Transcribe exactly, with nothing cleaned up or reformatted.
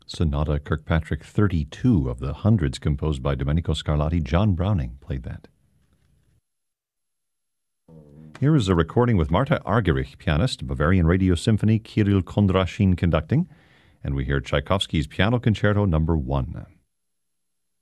Sonata Kirkpatrick thirty-two of the hundreds composed by Domenico Scarlatti. John Browning played that. Here is a recording with Marta Argerich, pianist, Bavarian Radio Symphony, Kirill Kondrashin conducting, and we hear Tchaikovsky's Piano Concerto Number One.